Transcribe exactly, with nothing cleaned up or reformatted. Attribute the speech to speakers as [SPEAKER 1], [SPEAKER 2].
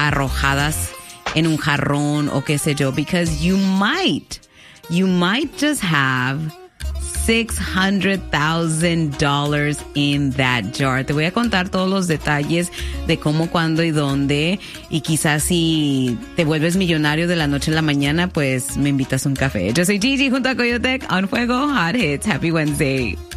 [SPEAKER 1] arrojadas en un jarrón o qué sé yo, because you might, you might just have six hundred thousand dollars in that jar. Te voy a contar todos los detalles de cómo, cuándo y dónde, y quizás si te vuelves millonario de la noche a la mañana, pues me invitas a un café. Yo soy Gigi junto a Coyotec on Fuego Hot Hits. Happy Wednesday.